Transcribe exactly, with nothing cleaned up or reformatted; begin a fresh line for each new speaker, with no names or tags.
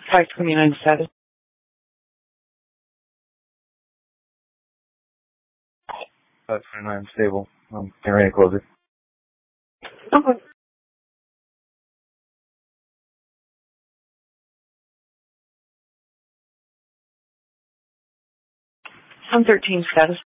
five twenty-nine status.
five twenty-nine stable. I'm getting ready to close it.
Okay. one thirteen status.